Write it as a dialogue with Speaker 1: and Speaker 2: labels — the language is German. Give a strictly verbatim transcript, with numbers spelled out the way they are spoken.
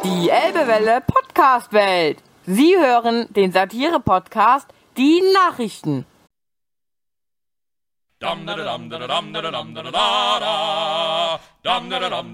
Speaker 1: Die Elbewelle Podcast-Welt. Sie hören den Satire-Podcast Die Nachrichten.
Speaker 2: Dum da dum da dum da dum da da dum da da. Dum da dum